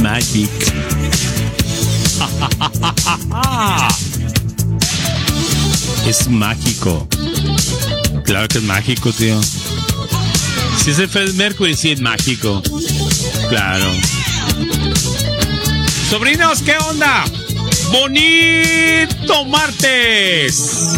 Magic. Es mágico. Claro que es mágico, tío. Si es el Freddie Mercury, sí es mágico. Claro. Sobrinos, ¿qué onda? ¡Bonito martes!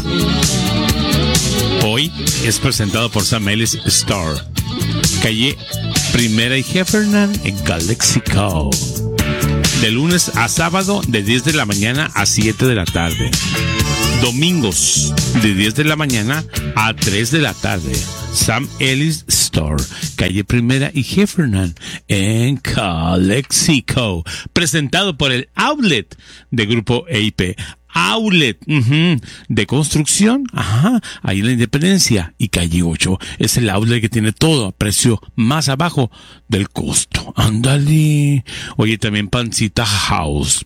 Hoy es presentado por Sam Ellis Store, calle Primera y Heffernan en Calexico. De lunes a sábado, de 10 de la mañana a 7 de la tarde. Domingos, de 10 de la mañana a 3 de la tarde. Sam Ellis Store, calle Primera y Heffernan en Calexico. Presentado por el Outlet de Grupo EIP. Outlet de construcción, ahí en la Independencia y calle 8. Es el outlet que tiene todo a precio más abajo del costo. Ándale. Oye, también Pancita House.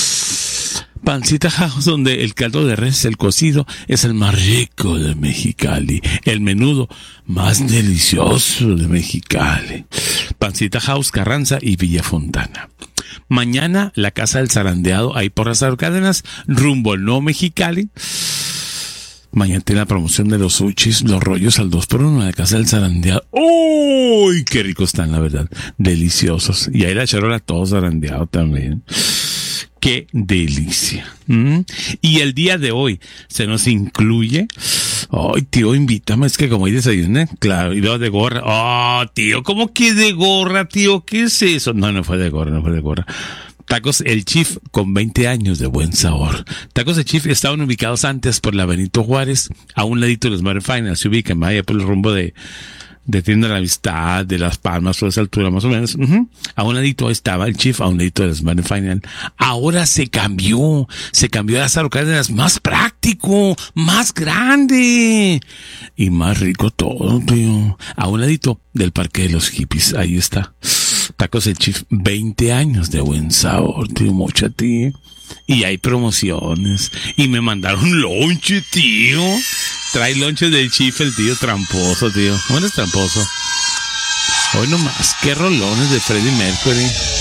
Pancita House, donde el caldo de res, el cocido, es el más rico de Mexicali. El menudo más delicioso de Mexicali. Pancita House, Carranza y Villa Fontana. Mañana, la Casa del Zarandeado, ahí por las Cárdenas, rumbo al Nuevo Mexicali. Mañana tiene la promoción de los sushis, los rollos al 2x1 en la Casa del Zarandeado. ¡Uy! ¡Qué ricos están, la verdad! Deliciosos. Y ahí la charola todo zarandeado también. ¡Qué delicia! Y el día de hoy se nos incluye... Ay, tío, invítame, es que como hoy desayuné, claro, y luego de gorra. Oh, tío, ¿cómo que de gorra, tío? ¿Qué es eso? No fue de gorra. Tacos El Chief, con 20 años de buen sabor. Tacos El Chief estaban ubicados antes por la Benito Juárez, a un ladito de los Modern Finance, se ubican, vaya por el rumbo de Tienda de la Amistad, de Las Palmas, por esa altura más o menos. A un ladito estaba el Chief, a un ladito de las Modern Finance. Ahora se cambió a Lázaro Cárdenas, más práctico, más grande y más rico todo, tío. A un ladito del Parque de los Hippies, ahí está. Tacos El Chief, 20 años de buen sabor, tío, mucha tío. Y hay promociones. Y me mandaron lonche, tío. Trae lonche del Chief, el tío tramposo, tío. Bueno, es tramposo. Hoy nomás, qué rolones de Freddie Mercury.